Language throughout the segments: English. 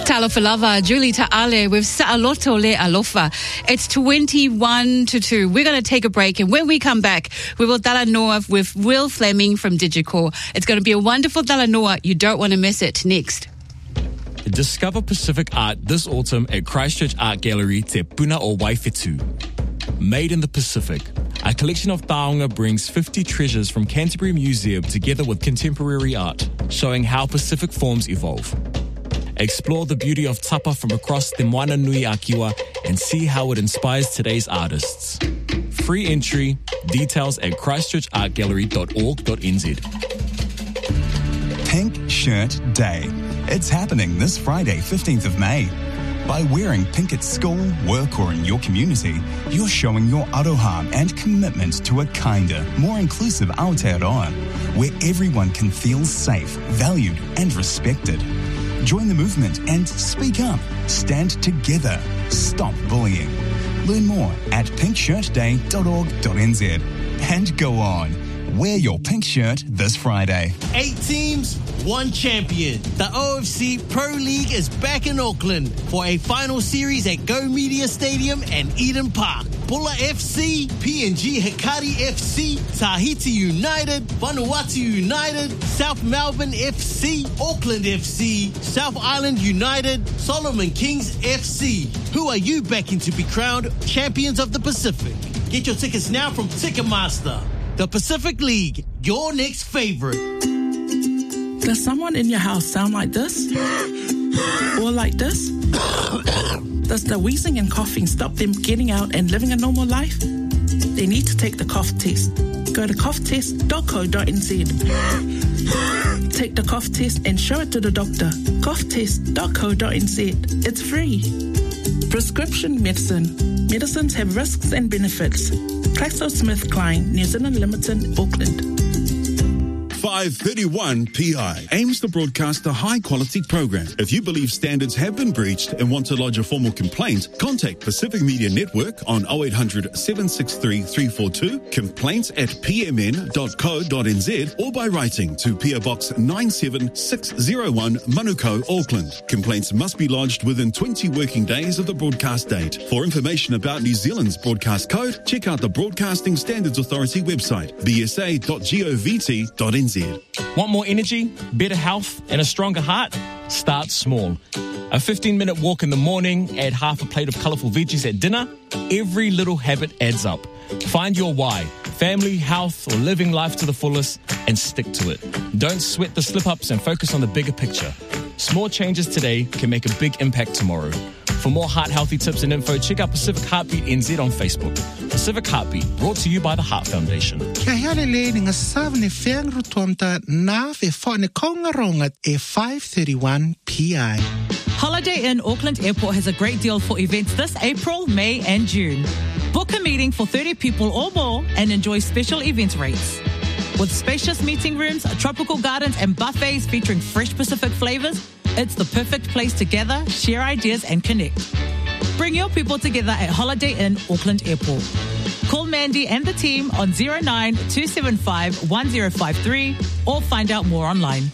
Talofa lava, Julie Ta'ale with Sa'aloto le alofa. It's 21-2. We're going to take a break, and when we come back, we will Talanoa with Will Fleming from Digicore. It's going to be a wonderful Talanoa. You don't want to miss it. Next. Discover Pacific art this autumn at Christchurch Art Gallery Te Puna o Waifetu. Made in the Pacific, a collection of taonga brings 50 treasures from Canterbury Museum together with contemporary art, showing how Pacific forms evolve. Explore the beauty of tapa from across Te Moana Nui a Kiwa and see how it inspires today's artists. Free entry, details at christchurchartgallery.org.nz. Pink Shirt Day. It's happening this Friday, 15th of May. By wearing pink at school, work or in your community, you're showing your aroha and commitment to a kinder, more inclusive Aotearoa, where everyone can feel safe, valued and respected. Join the movement and speak up. Stand together. Stop bullying. Learn more at pinkshirtday.org.nz. And go on. Wear your pink shirt this Friday. 8 teams, 1 champion. The OFC Pro League is back in Auckland for a final series at Go Media Stadium and Eden Park. Pulla FC, PNG Hikari FC, Tahiti United, Vanuatu United, South Melbourne FC, Auckland FC, South Island United, Solomon Kings FC. Who are you backing to be crowned champions of the Pacific? Get your tickets now from Ticketmaster. The Pacific League, your next favorite. Does someone in your house sound like this? Or like this? Does the wheezing and coughing stop them getting out and living a normal life? They need to take the cough test. Go to coughtest.co.nz. Take the cough test and show it to the doctor. coughtest.co.nz. It's free. Prescription medicine. Medicines have risks and benefits. GlaxoSmithKline, New Zealand Limited, Auckland. 531 PI aims to broadcast a high-quality program. If you believe standards have been breached and want to lodge a formal complaint, contact Pacific Media Network on 0800 763 342, complaints@pmn.co.nz, or by writing to PO Box 97601, Manukau, Auckland. Complaints must be lodged within 20 working days of the broadcast date. For information about New Zealand's broadcast code, check out the Broadcasting Standards Authority website, bsa.govt.nz. Want more energy, better health, and a stronger heart? Start small. A 15-minute walk in the morning, add half a plate of colourful veggies at dinner. Every little habit adds up. Find your why, family, health, or living life to the fullest, and stick to it. Don't sweat the slip-ups and focus on the bigger picture. Small changes today can make a big impact tomorrow. For more heart-healthy tips and info, check out Pacific Heartbeat NZ on Facebook. Pacific Heartbeat, brought to you by the Heart Foundation. Kia hele ni ngasavne fiang rutuamta na fe fone kongarongat e 531 PI. Holiday Inn Auckland Airport has a great deal for events this April, May and June. Book a meeting for 30 people or more and enjoy special event rates. With spacious meeting rooms, tropical gardens and buffets featuring fresh Pacific flavors, it's the perfect place to gather, share ideas and connect. Bring your people together at Holiday Inn Auckland Airport. Call Mandy and the team on 09 275 1053 or find out more online.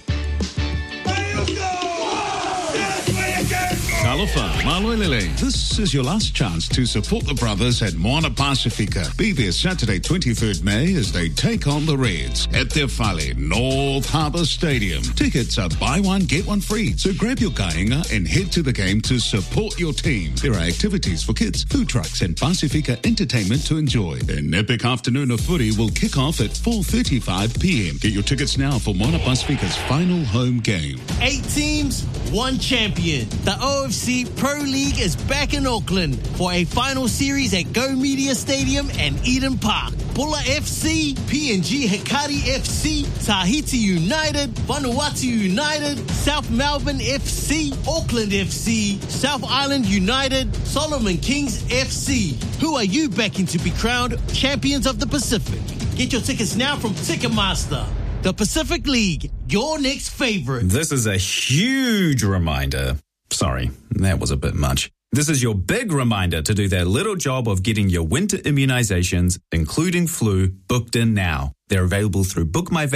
Talofa, Maloelele. This is your last chance to support the brothers at Moana Pacifica. Be there Saturday, 23rd May, as they take on the Reds at Te Whale, North Harbour Stadium. Tickets are buy one, get one free. So grab your kāinga and head to the game to support your team. There are activities for kids, food trucks and Pacifica entertainment to enjoy. An epic afternoon of footy will kick off at 4:35 p.m. Get your tickets now for Moana Pacifica's final home game. 8 teams, 1 champion. The OFC Pro League is back in Auckland for a final series at Go Media Stadium and Eden Park. Pulla FC, PNG Hikari FC, Tahiti United, Vanuatu United, South Melbourne FC, Auckland FC, South Island United, Solomon Kings FC. Who are you backing to be crowned champions of the Pacific? Get your tickets now from Ticketmaster. The Pacific League, your next favorite. This is a huge reminder. Sorry, that was a bit much. This is your big reminder to do that little job of getting your winter immunizations, including flu, booked in now. They're available through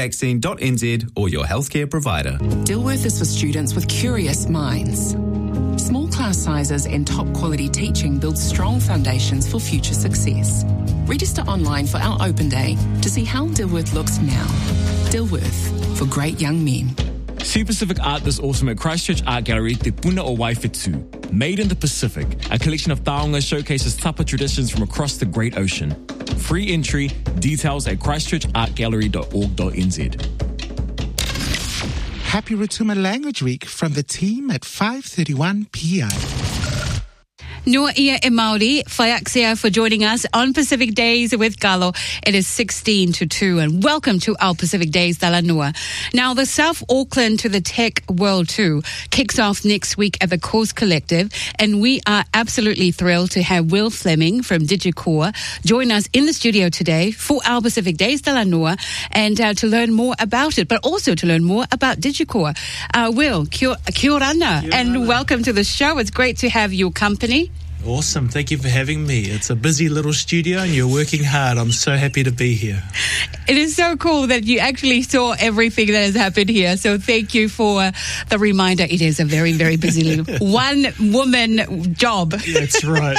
bookmyvaccine.nz or your healthcare provider. Dilworth is for students with curious minds. Small class sizes and top quality teaching build strong foundations for future success. Register online for our open day to see how Dilworth looks now. Dilworth, for great young men. See Pacific art this autumn at Christchurch Art Gallery Te Puna o Waifetu. Made in the Pacific, a collection of taonga showcases tapa traditions from across the Great Ocean. Free entry, details at christchurchartgallery.org.nz. Happy Rotuma Language Week from the team at 5:31 p.m. Noa ia e Māori, whaiaxia for joining us on Pacific Days with Galo. It is 16 to 2 and welcome to our Pacific Days Tala Noa. Now the South Auckland to the Tech World Tour kicks off next week at the Course Collective, and we are absolutely thrilled to have Will Fleming from Digicore join us in the studio today for our Pacific Days Tala Noa and to learn more about it, but also to learn more about Digicore. Will, kia orana, and welcome to the show. It's great to have your company. Awesome. Thank you for having me. It's a busy little studio and you're working hard. I'm so happy to be here. It is so cool that you actually saw everything that has happened here. So thank you for the reminder. It is a very, very busy one-woman job. That's right.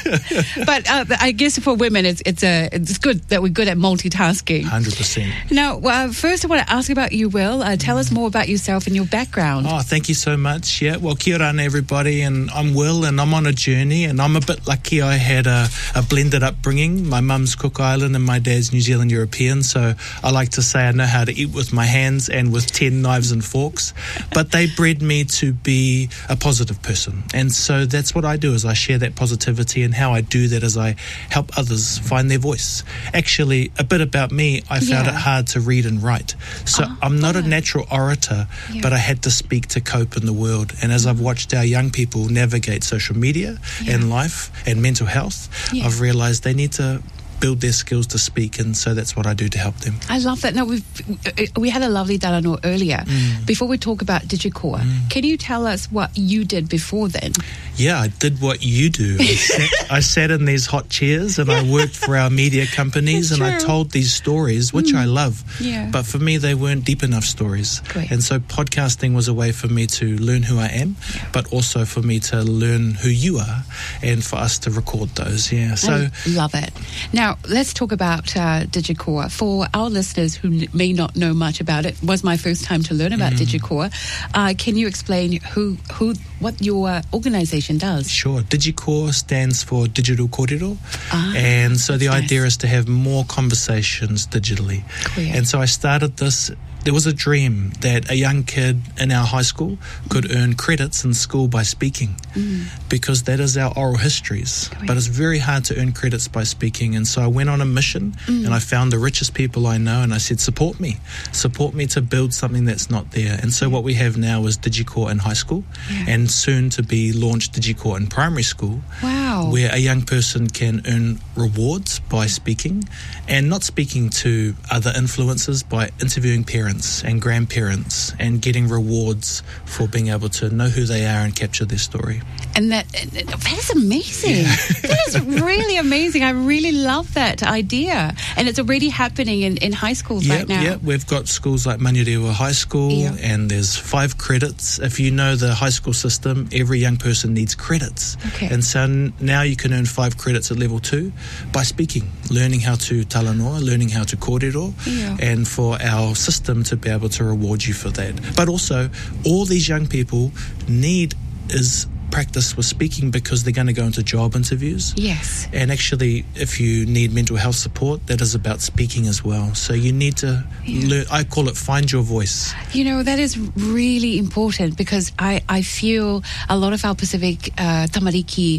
But I guess for women, it's good that we're good at multitasking. 100%. Now, first I want to ask about you, Will. Tell us more about yourself and your background. Oh, thank you so much. Yeah, well, kia ora everybody, and I'm Will, and I'm on a journey, and I'm a bit lucky. I had a blended upbringing. My mum's Cook Island and my dad's New Zealand European, so I like to say I know how to eat with my hands and with 10 knives and forks, but they bred me to be a positive person, and so that's what I do, is I share that positivity, and how I do that is I help others find their voice. Actually, a bit about me, I found it hard to read and write, so I'm not a natural orator, but I had to speak to cope in the world, and as I've watched our young people navigate social media and life and mental health, I've realised they need to build their skills to speak, and so that's what I do to help them. I love that. Now, we had a lovely Dalano earlier. Before we talk about Digicore, can you tell us what you did before then? Yeah, I did what you do. I sat in these hot chairs and I worked for our media companies, and I told these stories, which I love. But for me, they weren't deep enough stories. And so podcasting was a way for me to learn who I am, but also for me to learn who you are, and for us to record those. So I love it. Now, let's talk about Digicore. For our listeners who may not know much about it, was my first time to learn about Digicore. Can you explain what your organisation does? Sure. Digicore stands for Digital Kōrero, and so the idea is to have more conversations digitally. And so I started this. There was a dream that a young kid in our high school could earn credits in school by speaking, because that is our oral histories. But it's very hard to earn credits by speaking. And so I went on a mission and I found the richest people I know, and I said, support me to build something that's not there. And so what we have now is Digicore in high school, and soon to be launched Digicore in primary school, where a young person can earn rewards by speaking, and not speaking to other influencers, by interviewing parents and grandparents and getting rewards for being able to know who they are and capture their story. And that is amazing. That is really amazing. I really love that idea. And it's already happening in high schools right now. Yeah, we've got schools like Manurewa High School, and there's 5 credits. If you know the high school system, every young person needs credits. And so now you can earn 5 credits at level 2 by speaking, learning how to talanoa, learning how to kōrero, and for our system to be able to reward you for that. But also, all these young people need is practice with speaking, because they're going to go into job interviews. And actually, if you need mental health support, that is about speaking as well. So you need to learn. I call it find your voice. You know, that is really important, because I feel a lot of our Pacific tamariki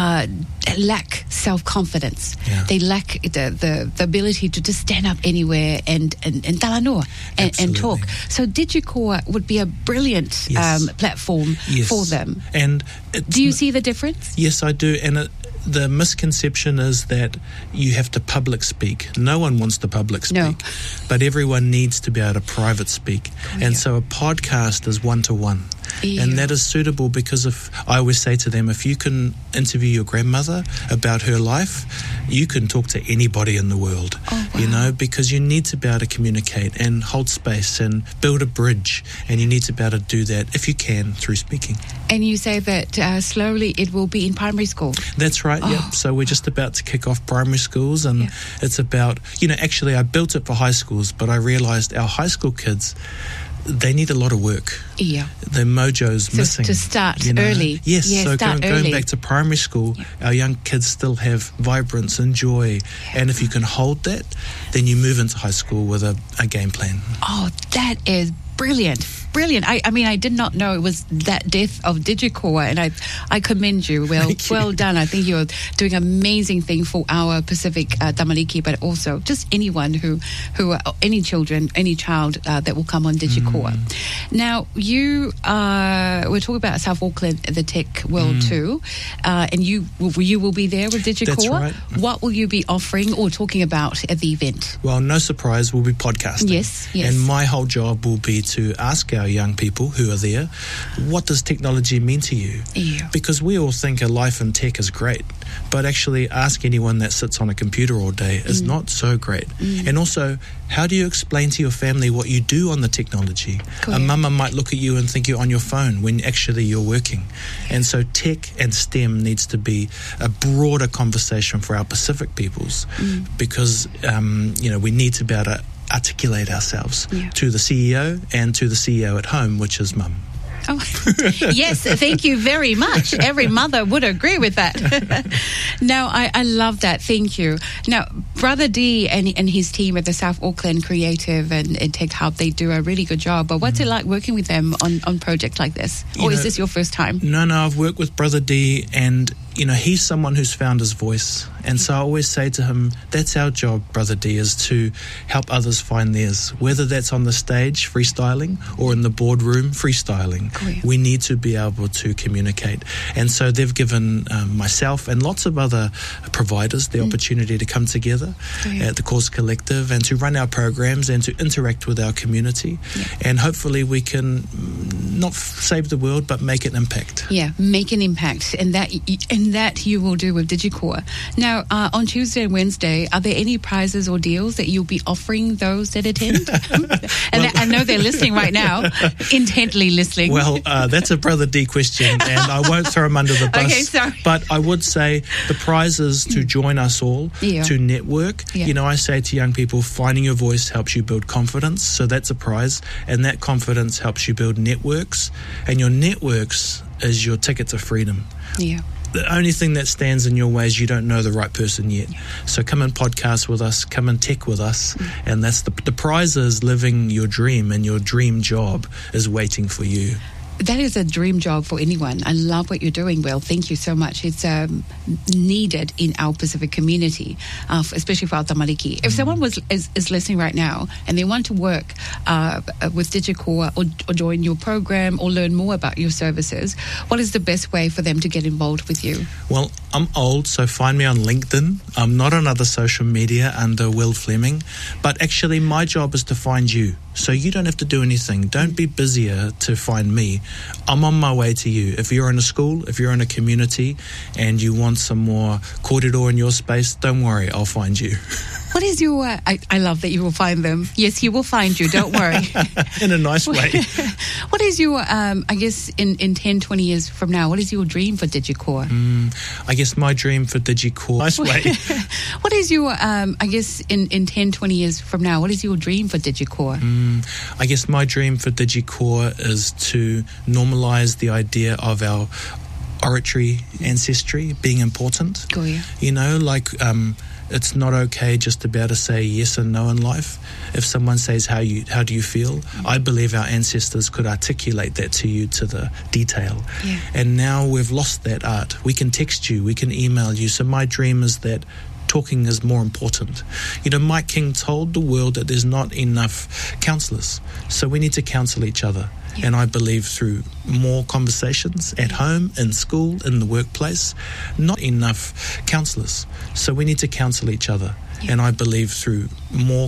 lack self-confidence. They lack the ability to just stand up anywhere and talanoa and talk. So Digicore would be a brilliant platform for them. And do you see the difference? Yes, I do. And the misconception is that you have to public speak. No one wants to public speak, but everyone needs to be able to private speak. And so a podcast is one-to-one. And that is suitable because I always say to them, if you can interview your grandmother about her life, you can talk to anybody in the world, because you need to be able to communicate and hold space and build a bridge, and you need to be able to do that, if you can, through speaking. And you say that slowly it will be in primary school. That's right, yep. So we're just about to kick off primary schools, and it's about, actually I built it for high schools, but I realised our high school kids, they need a lot of work. Yeah. The mojo's missing. To start early. Yes, so going back to primary school, our young kids still have vibrance and joy. And if you can hold that, then you move into high school with a game plan. Oh, that is brilliant. I mean, I did not know it was that depth of DigiCore, and I commend you. Well done. I think you're doing an amazing thing for our Pacific Tamariki, but also just anyone who any children, any child that will come on DigiCore. Now, we're talking about South Auckland, the tech world too, and you will be there with DigiCore. That's right. What will you be offering or talking about at the event? Well, no surprise, we'll be podcasting. Yes. And my whole job will be to ask our young people who are there, what does technology mean to you? Yeah. Because we all think a life in tech is great, but actually ask anyone that sits on a computer all day is not so great. And also, how do you explain to your family what you do on the technology? A mama might look at you and think you're on your phone when actually you're working. And so tech and STEM needs to be a broader conversation for our Pacific peoples, because we need to be able to articulate ourselves to the CEO and to the CEO at home, which is mum. Oh, yes, thank you very much. Every mother would agree with that. Now, I love that. Thank you. Now, Brother D and his team at the South Auckland Creative and Tech Hub, they do a really good job. But what's it like working with them on projects like this? Or is this your first time? No, I've worked with Brother D, and he's someone who's found his voice. And so I always say to him, that's our job, Brother D, is to help others find theirs. Whether that's on the stage, freestyling, or in the boardroom, freestyling. We need to be able to communicate. And so they've given myself and lots of other providers the opportunity to come together at the Cause Collective and to run our programs and to interact with our community. And hopefully we can not save the world, but make an impact. Yeah, make an impact. And that you will do with DigiCore. Now, on Tuesday and Wednesday, are there any prizes or deals that you'll be offering those that attend? I know they're listening right now, intently listening. Well, that's a Brother D question, and I won't throw him under the bus. Okay, sorry. But I would say the prize is to join us all, to network. I say to young people, finding your voice helps you build confidence, so that's a prize, and that confidence helps you build networks, and your networks is your ticket to freedom. Yeah. The only thing that stands in your way is you don't know the right person yet. So come and podcast with us, come and tech with us, and that's the prize is living your dream, and your dream job is waiting for you. That is a dream job for anyone. I love what you're doing, Will. Thank you so much. It's needed in our Pacific community, especially for our Tamariki. If someone is listening right now and they want to work with DigiCore or join your program or learn more about your services, what is the best way for them to get involved with you? Well, I'm old, so find me on LinkedIn. I'm not on other social media under Will Fleming, but actually my job is to find you. So you don't have to do anything. Don't be busier to find me. I'm on my way to you. If you're in a school, if you're in a community, and you want some more kōrero in your space, don't worry, I'll find you. What is your... I love that you will find them. Yes, he will find you, don't worry. In a nice way. What is your, I guess, in 10, 20 years from now, what is your dream for DigiCore? I guess my dream for DigiCore... Nice way. What is your, I guess, in 10, 20 years from now, what is your dream for DigiCore? I guess my dream for DigiCore is to normalise the idea of our oratory ancestry being important. It's not okay just to be able to say yes and no in life. If someone says, how do you feel? I believe our ancestors could articulate that to you to the detail. And now we've lost that art. We can text you, we can email you. So my dream is that talking is more important. Mike King told the world that there's not enough counsellors. So we need to counsel each other. And I believe through more conversations at home, in school, in the workplace, not enough counsellors. So we need to counsel each other. And I believe through more